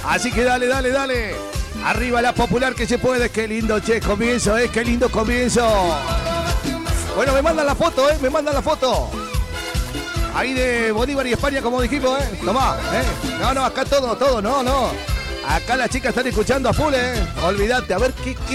Así que dale. Arriba la popular que se puede. Qué lindo, che, comienzo, qué lindo comienzo. Bueno, me mandan la foto, me mandan la foto. Ahí de Bolívar y España, como dijimos, Tomá, No, acá todo, no. Acá las chicas están escuchando a full, Olvídate, a ver qué